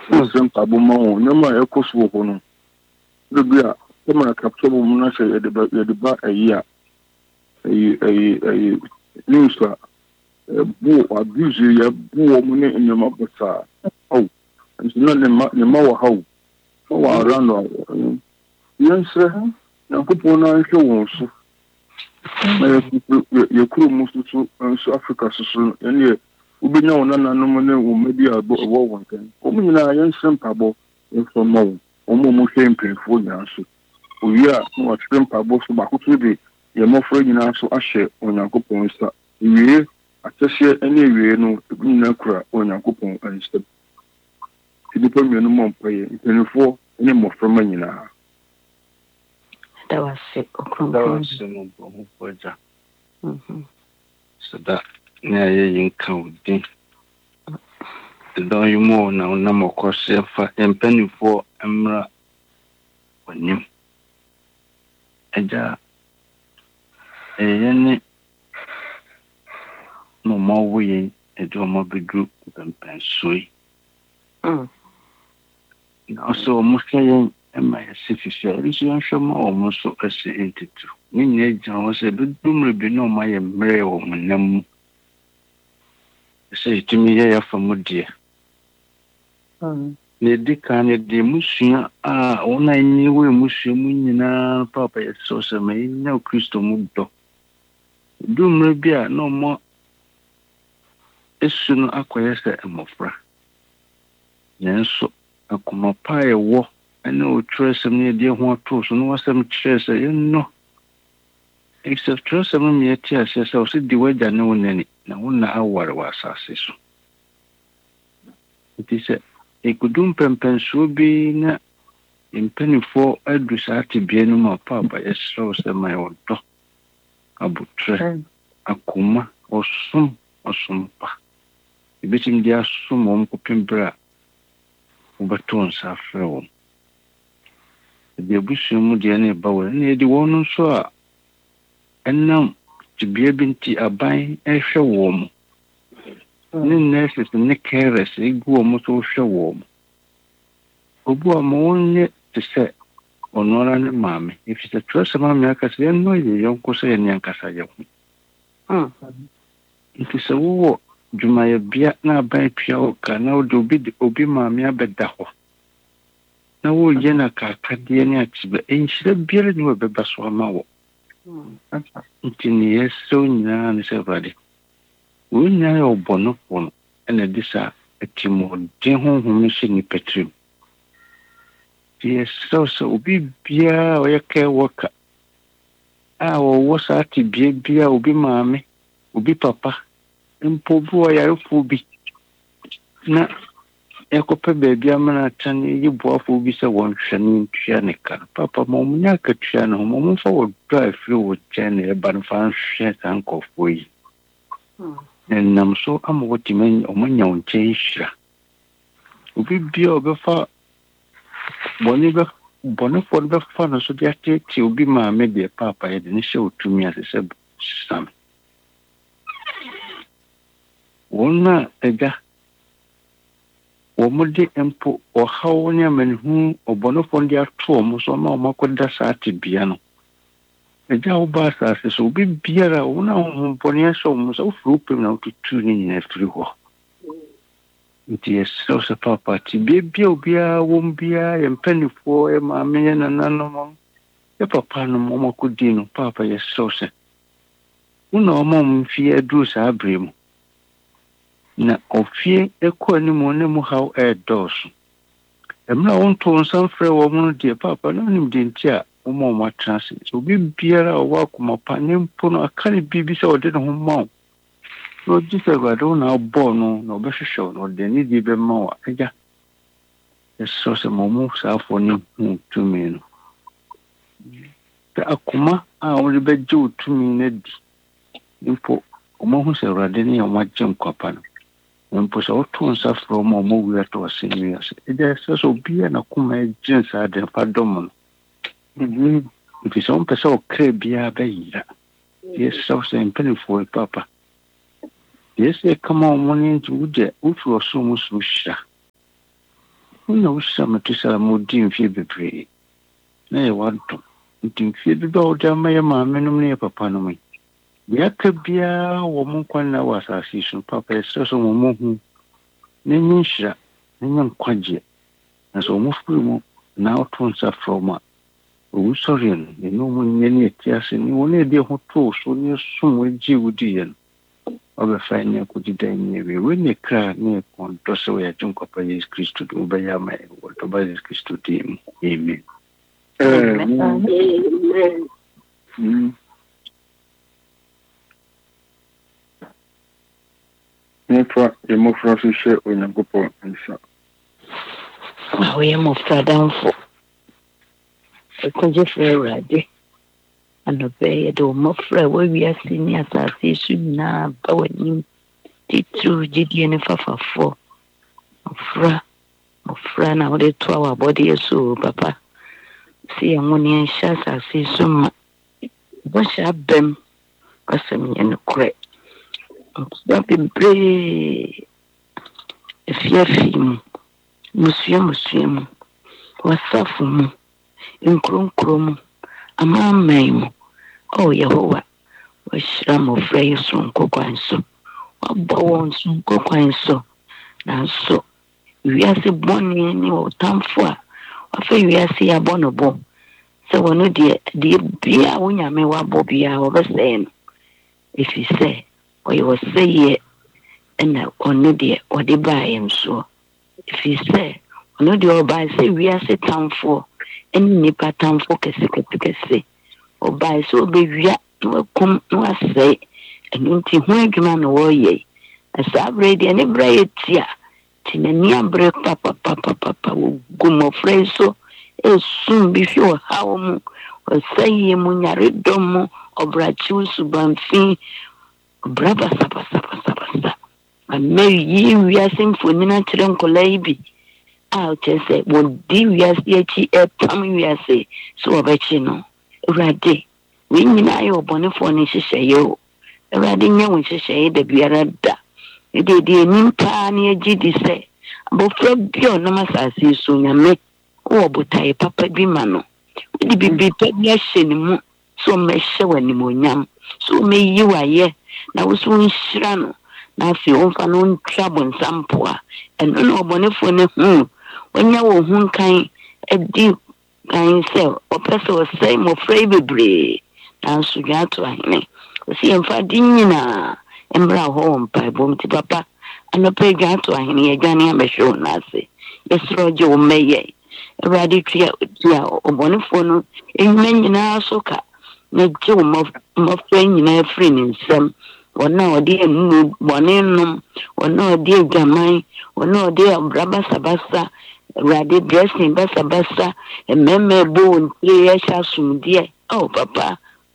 Some Pabumon, no more echoes for one. The beer, come on, capture woman, say at the back a year. A news boo abuse ya boo money in the mapasa. Oh, and not the mower how. Oh, around. Yes, sir. Now, people are so. Your crew moves to Africa soon, and yet, we know none of them maybe a war one can. Women are young simple from more, or more shameful for the answer. We are no shrimp above so back to be. You're more afraid in answer a share on your coupon. You I just share anyway, no, the green necra on your coupon and step. To depend on the more pay, 24 any more from money now. That was sick. So that you count the don't you more now, no more cost and penny for Emra when you. Eja any no more way a drama be group than pensui. Also, Muslim and my sister is almost so as into two. When John was a bit doom, be no my embrace woman. Say to me, yeah, from dear. The decane de Musia are on I knew Musia Papa, so some no crystal mudo. Doom rebia no more. As soon acquires a mofra. Yes, so a come pie war. I know trace near dear one tools, and was some trace, you know. Except trace of me at tears, as I said the way that no one any. Now, one hour was as it is a good pen so be in penny for Edris at be no more papa, as so as my old dog. About tre, a kuma, or some pa. The betting their sum on coping bra. Overtones are flown. The abusium Diana Bower near the one so and now to be able to a buying a show warm. Nurses and neck carers, a go almost all show warm. Obo more to say, or no and mammy, if it's a trust of America's then no, the young Cosa and Yankasa. It is a war. Jumaya Biatna by Pioca now do be the Obima Bedaho. Now, Yena Cadiana, but ain't she a beard no Bebaswama? Yes, so none is everybody. We know Bonopon and a disa a Timo, Jehon who mission Petrim. Yes, so be beer or a care worker. Our was at beer will be mammy, will be papa. And poor boy, I will be. Now, Ecopa baby, I'm not telling you, both will be so one shining Chanica. Papa, Momunaka channel, Momo forward drive through with Jenny, but found shed uncle for you. And I'm so I'm what you mean on your change. We be over far. Boniver for the fun, so just take you be my media papa, and didn't show to me as I said, son. One ega Womodi empo or how men who or bonofondia tom so no makoda sati biano. A jow basa says will be beera una ponia so much of rooping out to tune in every war. It is so a papa to be beer, won't be and penny for a mammy and an animal. A papa no mama could dino, papa, yes, so say. Uno mom fear drews abrim. Na ofie ekoni mo ne mo how doors. Emna won to some frɛ wo mo de papa no nim de ntia wo mo ma transit. So bi biara o wa kuma pa ne mpo no akane bibi sɛ ɔde ne ho ma. No dise gwado na bɔ no na obɛhwehwɛ no de ni di be ma wa agya. Eso se mo mo sa afo ni to me no. Te akuma a wo de be ju to me na di. Mpo o mo hu sɛ awurade ne o ma gye nkwapa no. Mposa otu nsa from mo wi ato asenias ede so bia na kuma agents ade padom no if so pesa o kre bia ba yira yes so say penifo papa yes e come on money to uje utu oso musu sha Una usama tisala modin fi bebre. Na ye wadom. Nti fi dodo o jama ya maame no ne papa no mai. Ya kabia wo mo kwanna wa asase so papa eso so mo hu. Ne nyinhira, ne nyankwaje. Na so mo furu mo na oton sa from a. O sorry no mo nyeni etiase ni wona de ho to so ne sum waji wudi yen. Obefanya kujidai we kra ne kontoso ya junkopa Yesu Kristo ubayama wotoba Yesu Kristo timu. Amen. Mufra emufra sise onyankopo nsa. Awe mufra danfo. Ekonje frerade. Anobe do mufra we wiase ni asase su na bawani titru jidie ne fafafo. Mufra na wode to our body so papa. Si amoni ensha asase su ma. Bo sha bem kasem ye no kre. Ba bebre efiafi musuamu wasafu mu nkronkrom amamai mu o Yehowa washira mofra yesu nkokwanso wabawon so nkokwanso na so wiase boni ni otamfo a wafa wiase ya bonobo se wono de bia wonyame wabo bia obese no efise oye woseye na ono de ode bae nso efise ono de obae se wiase tamfo eni nipa tamfo kese obae so obewia no kum no asai enu nti ho adwuma no wo ye asabre de ne braye tia tinani abre papa gumo freso esum bi fi o hawo mu osai mu nyare dom obrachi subanfin braba sapa ameyi wiase mfoni na kire nkola ibi a chese wodi wiase echi etam wiase so obachi no urade we nyina ayo bonefo ne hyehyeye o urade nya won hyehyeye da biara da de nimpa ne agidi se abofra bio na masase so nyame o botai papa bi ma no di bibi pa bia hye ne mu so mehye wani monyam so meyi waye na woso nhyira no na afi onfa no ntwabo nsampoa eno no obonefo ne onya wo hu kan edi kan se opeso sei mo frei bebre na so gato ahene osi emfa dinyina embra ho mpa bom ti papa anope gato ahene ye gane amehwe na ase yesroje wo meye ewade twa obonefo no enye nyina soka na je wo mo frei nyina free ni nsem wona odi enu bonenum wona odi gamai wona odi braba sabasa rade dressing basa ememe bo ntie ya sha sumdie oh papa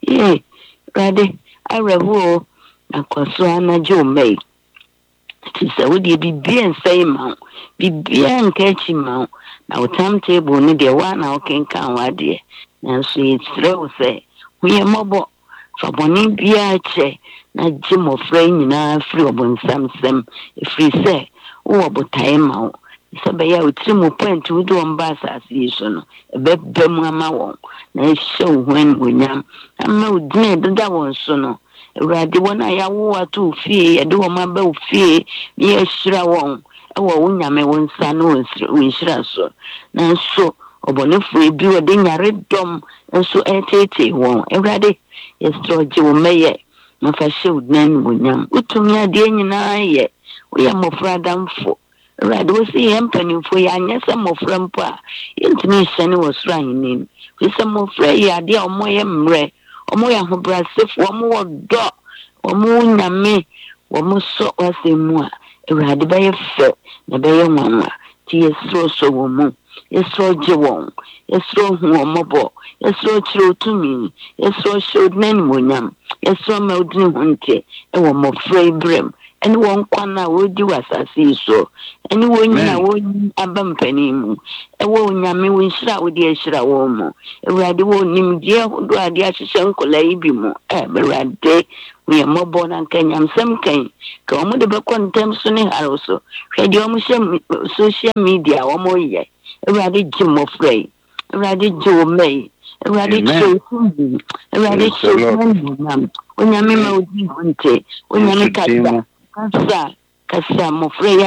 rade arewo akwaso anajo mei tisa wodi bibia nsai ma bibia nkachi ma na utam table ni de wa na okenka wade na so yitsrew se huye mobo faboni bia che na jimo frei nyina free obonsamsem free se wo botai ma sabe ya utrimu point wudu ombasa asiso no ebebe mu ama won na show when wonyam ama udine dada won so no urade wona ya wo atu fie ya do ma ba fie ni ehira won ewo wonyame won sa no wonhira so na so obonefo ebi wode nyare dom nso etete won urade yestroje wo meye mafa show nan wonyam utumi ade nyina ye wo ya mofra damfo rado si empani fo ya nyesa mofra mpa intimi sene wasura hinin fisa mofra ya de omoye mre omoye hobrasefo omo do omo nyame omo so wasemu a rado baye fe na baye nwanwa ti yesro so womu yesro je won yesro hu omobo yesro chiro otumi yesro showed nan wonyam yesro mawdin hunte e wo mofra ibrem eni won kwana wodi wasase so eni wonyina won abampani mu ewo nyame wonhira wodi ehira wo mu ewrade wo nimdie hodo ade ahyehyɛ nkola ibi mu berade me mobile and Kenyam some cane. Come with the back on them soon also. Had your social media or more yet. Ready Jim of Frey. Ready Joe May. Ready show. Ready show. When you remember, when you make Kasa, Mofreya.